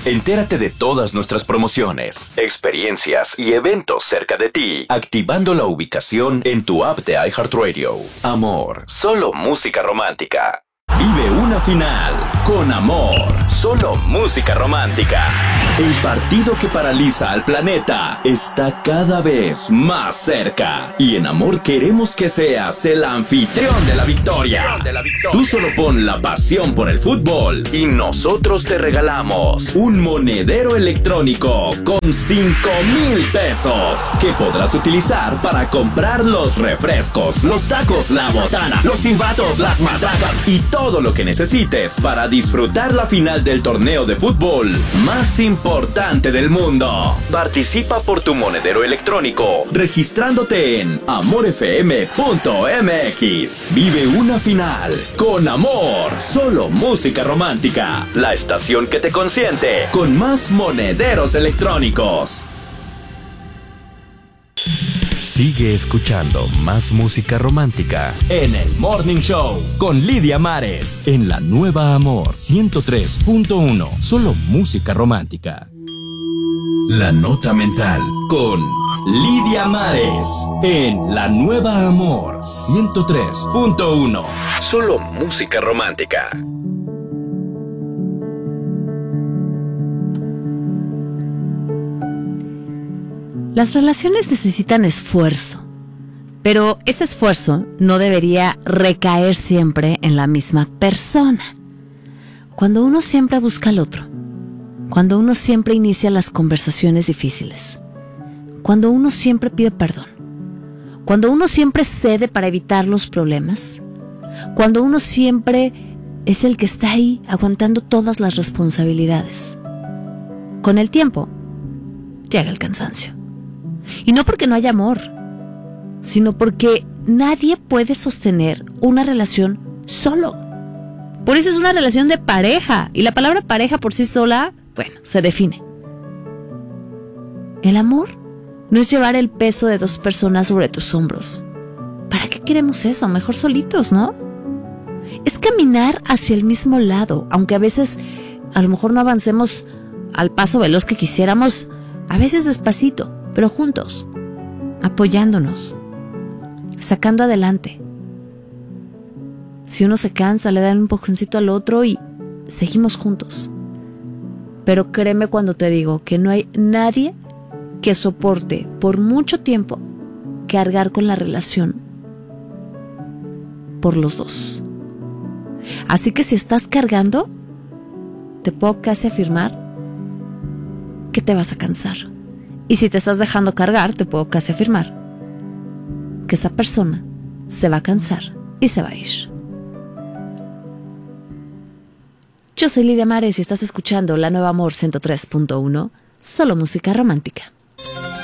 Entérate de todas nuestras promociones, experiencias y eventos cerca de ti, activando la ubicación en tu app de iHeartRadio. Amor, solo música romántica. Vive una final con Amor, solo música romántica. El partido que paraliza al planeta está cada vez más cerca. Y en Amor queremos que seas el anfitrión de la victoria. Tú solo pon la pasión por el fútbol y nosotros te regalamos un monedero electrónico con 5,000 pesos que podrás utilizar para comprar los refrescos, los tacos, la botana, los silbatos, las matracas y todo lo que necesites para disfrutar la final del torneo de fútbol más importante del mundo. Participa por tu monedero electrónico registrándote en amorfm.mx. Vive una final con Amor, solo música romántica. La estación que te consiente con más monederos electrónicos. Sigue escuchando más música romántica en el Morning Show con Lidia Mares en la nueva Amor 103.1. Solo música romántica. La nota mental con Lidia Mares en la nueva Amor 103.1. Solo música romántica. Las relaciones necesitan esfuerzo, pero ese esfuerzo no debería recaer siempre en la misma persona. Cuando uno siempre busca al otro, cuando uno siempre inicia las conversaciones difíciles, cuando uno siempre pide perdón, cuando uno siempre cede para evitar los problemas, cuando uno siempre es el que está ahí aguantando todas las responsabilidades, con el tiempo llega el cansancio. Y no porque no haya amor, sino porque nadie puede sostener una relación solo. Por eso es una relación de pareja. Y la palabra pareja por sí sola, bueno, se define. El amor no es llevar el peso de dos personas sobre tus hombros. ¿Para qué queremos eso? Mejor solitos, ¿no? Es caminar hacia el mismo lado, aunque a veces a lo mejor no avancemos al paso veloz que quisiéramos, a veces despacito, pero juntos, apoyándonos, sacando adelante. Si uno se cansa, le dan un empujoncito al otro y seguimos juntos. Pero créeme cuando te digo que no hay nadie que soporte por mucho tiempo cargar con la relación por los dos. Así que si estás cargando, te puedo casi afirmar que te vas a cansar. Y si te estás dejando cargar, te puedo casi afirmar que esa persona se va a cansar y se va a ir. Yo soy Lidia Mares y estás escuchando La Nueva Amor 103.1, solo música romántica.